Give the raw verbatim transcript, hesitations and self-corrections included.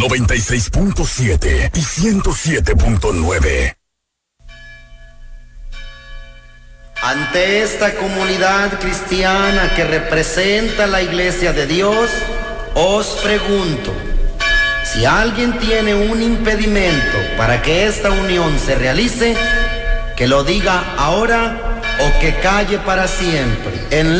noventa y seis punto siete y ciento siete punto nueve. Ante esta comunidad cristiana que representa la Iglesia de Dios, os pregunto, si alguien tiene un impedimento para que esta unión se realice, que lo diga ahora o que calle para siempre. En